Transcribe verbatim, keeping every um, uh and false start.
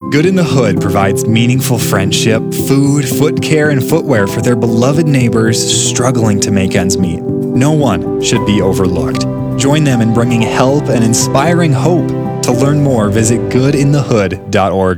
Good in the Hood provides meaningful friendship, food, foot care, and footwear for their beloved neighbors struggling to make ends meet. No one should be overlooked. Join them in bringing help and inspiring hope. To learn more, visit good in the hood dot org.